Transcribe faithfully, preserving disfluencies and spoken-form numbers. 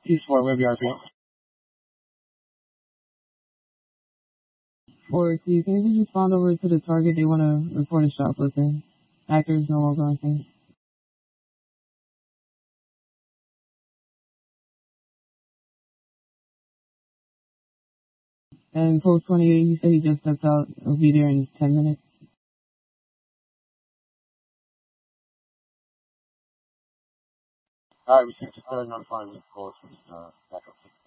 East four, where we are for you. Or can you, can you just respond over to the target? They want to report a shoplifting. Actors no longer on scene. And post twenty-eight, he said he just stepped out. He'll be there in ten minutes. Alright, we should just uh, notify with calls from uh, backup.